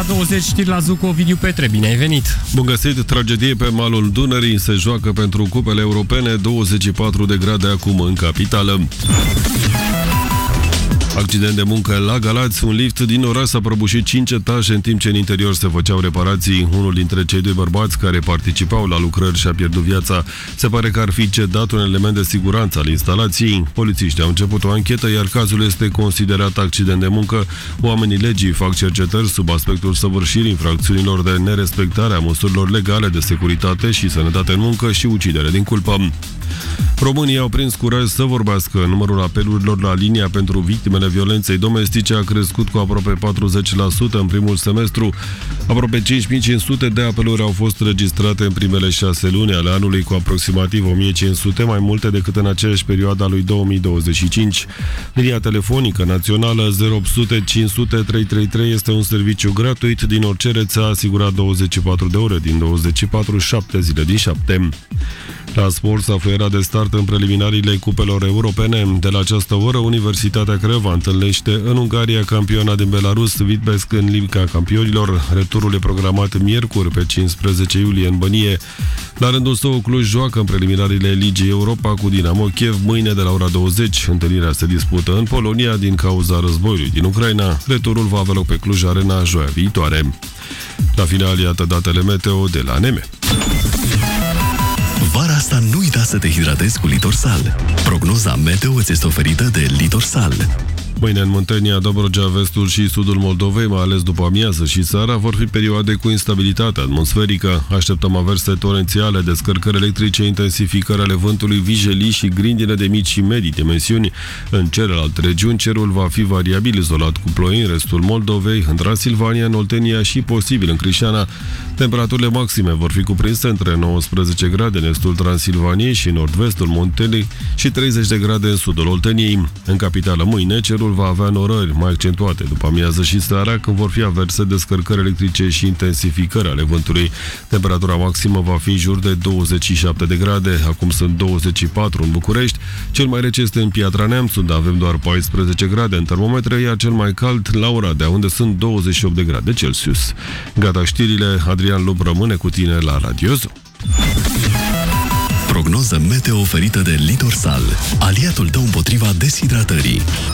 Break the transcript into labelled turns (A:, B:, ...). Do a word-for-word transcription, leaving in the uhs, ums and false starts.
A: ora douăzeci, știri la Zuc cu Ovidiu Petre. Bine ai venit!
B: Bun găsit! Tragedie pe malul Dunării. Se joacă pentru cupele europene. douăzeci și patru de grade acum în capitală. Accident de muncă la Galați. Un lift din oraș s-a prăbușit cinci etaje în timp ce în interior se făceau reparații. Unul dintre cei doi bărbați care participau la lucrări și-a pierdut viața. Se pare că ar fi cedat un element de siguranță al instalației. Polițiștii au început o anchetă, iar cazul este considerat accident de muncă. Oamenii legii fac cercetări sub aspectul săvârșirii infracțiunilor de nerespectare a măsurilor legale de securitate și sănătate în muncă și ucidere din culpă. Românii au prins curaj să vorbească. Numărul apelurilor la linia pentru victimele violenței domestice a crescut cu aproape patruzeci la sută în primul semestru. Aproape cinci mii cinci sute de apeluri au fost registrate în primele șase luni ale anului, cu aproximativ o mie cinci sute mai multe decât în aceeași perioadă a lui două mii douăzeci și cinci. Linia telefonică națională zero opt sute cinci sute trei trei trei este un serviciu gratuit din orice rețea, asigurat douăzeci și patru de ore din douăzeci și patru, șapte zile din șapte. La sport s-a fluierat de start în preliminariile cupelor europene. De la această oră, Universitatea Craiova întâlnește în Ungaria campiona din Belarus, Vitebsk, în Liga Campionilor. Returul e programat miercuri, pe cincisprezece iulie, în Bănie. La rândul său, Cluj joacă în preliminariile Ligii Europa cu Dinamo Kiev mâine de la ora douăzeci. Întâlnirea se dispută în Polonia din cauza războiului din Ucraina. Returul va avea loc pe Cluj Arena joia viitoare. La final, iată datele meteo de la N M.
C: Vara asta nu uita să te hidratezi cu Litorsal. Prognoza meteo îți este oferită de Litorsal.
B: Mâine în Muntenia, Dobrogea, vestul și sudul Moldovei, mai ales după amiază și seara, vor fi perioade cu instabilitate atmosferică. Așteptăm averse torențiale, descărcări electrice, intensificări ale vântului, vijelii și grindine de mici și medii dimensiuni. În celelalte regiuni, cerul va fi variabil izolat cu ploi în restul Moldovei, în Transilvania, în Oltenia și posibil în Crișana. Temperaturile maxime vor fi cuprinse între nouăsprezece grade în estul Transilvaniei și nord-vestul Muntenii și treizeci de grade în sudul Olteniei. În capitală mâine, cerul va avea norări mai accentuate după amiază și seara, când vor fi averse descărcări electrice și intensificări ale vântului. Temperatura maximă va fi în jur de douăzeci și șapte de grade, acum sunt douăzeci și patru în București. Cel mai rece este în Piatra Neamț, unde avem doar paisprezece grade în termometre, iar cel mai cald la Oradea, unde sunt douăzeci și opt de grade Celsius. Gata știrile, Adrian Lup rămâne cu tine la Radio Zoo.
C: Prognoză meteo oferită de Litorsal, aliatul tău împotriva deshidratării.